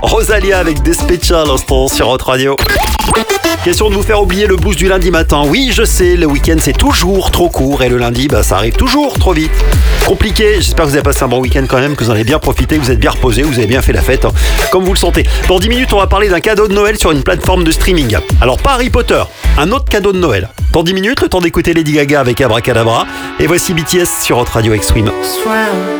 Rosalia avec Despecha à l'instant sur Hot Radio. Question de vous faire oublier le blues du lundi matin. Oui, je sais, le week-end c'est toujours trop court et le lundi, ça arrive toujours trop vite. Compliqué, j'espère que vous avez passé un bon week-end quand même, que vous en avez bien profité, que vous êtes bien reposé, que vous avez bien fait la fête, comme vous le sentez. Dans 10 minutes, on va parler d'un cadeau de Noël sur une plateforme de streaming. Alors pas Harry Potter, un autre cadeau de Noël. Dans 10 minutes, le temps d'écouter Lady Gaga avec Abracadabra. Et voici BTS sur Hot Radio Extreme.